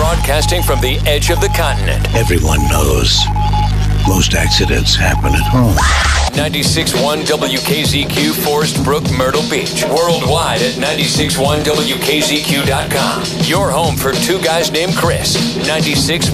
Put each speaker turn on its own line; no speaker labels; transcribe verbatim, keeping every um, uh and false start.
Broadcasting from the edge of the continent.
Everyone knows most accidents happen at home.
ninety-six point one W K Z Q, Forest Brook, Myrtle Beach. Worldwide at ninety-six point one W K Z Q dot com. Your home for two guys named Chris. ninety-six